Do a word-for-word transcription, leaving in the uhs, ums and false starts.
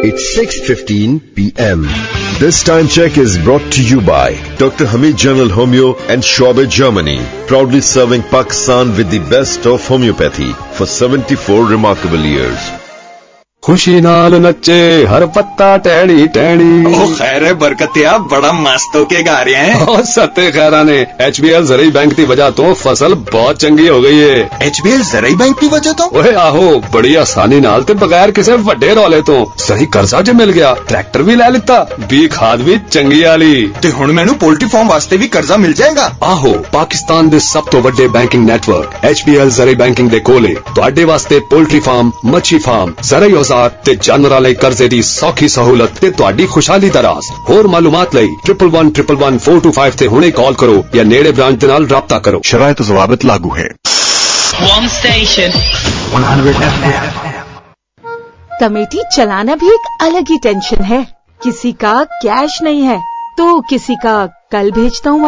It's six fifteen p m This time check is brought to you by Doctor Hamid General Homeo and Schwabe, Germany, proudly serving Pakistan with the best of homeopathy for seventy-four remarkable years. खुशी नाल नच्चे हर पत्ता टहनी टहनी। ओ खैर बरकतिया बड़ा मस्त होके गा रहे हैं। ओ सत्ते खैरा ने एच बी एल ज़राई बैंक की वजह तो फसल बहुत चंगी हो गई है। एच बी एल ज़राई बैंक की वजह तो ओए आहो बड़ी आसानी नाल ते बगैर किसी वड्डे रौले तो सही कर्जा ज मिल गया, ट्रैक्टर भी ले लिता, बी खाद भी चंगी आली ते हुण मैनू पोल्ट्री फार्म वास्ते भी कर्जा मिल जाएगा। आहो पाकिस्तान दे सब तो वड्डे banking network H B L ज़राई banking दे कोले तुहाडे वास्ते पोल्ट्री फार्म, मच्छी फार्म, ज़राई औजार ते जानवरां लई कर्जे दी सौखी सहूलत ते तुहाडी खुशहाली दा राज। होर मालूमात लई triple one triple one four to five ते हुणे कॉल करो या नेड़े ब्रांच दे नाल राब्ता करो। शराइत व ज़वाबित लागू है। One station one hundred F M committee चलाना भी एक अलग ही टेंशन है। किसी का कैश नहीं है तो किसी का कल भेजता हूँ